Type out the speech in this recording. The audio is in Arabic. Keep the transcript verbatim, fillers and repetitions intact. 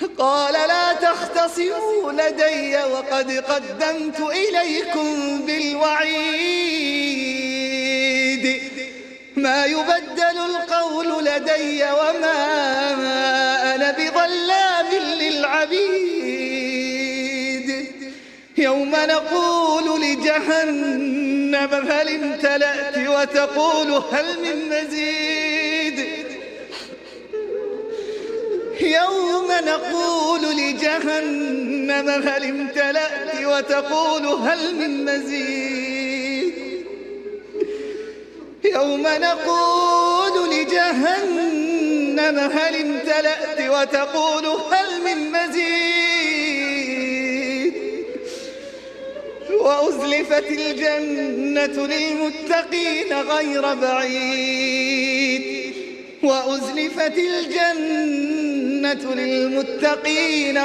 قال لا تختصموا لدي وقد قدمت إليكم بالوعيد ما يبدل القول لدي وما أنا بظلام للعبيد يوم نقول لجهنم هل امتلأت وتقول هل من مزيد يوم نقول لجهنم هل امتلأت وتقول هل من مزيد يوم نقول لجهنم هل امتلأت وتقول هل من مزيد وأزلفت الجنة للمتقين غير بعيد وأزلفت الجنة للمتقين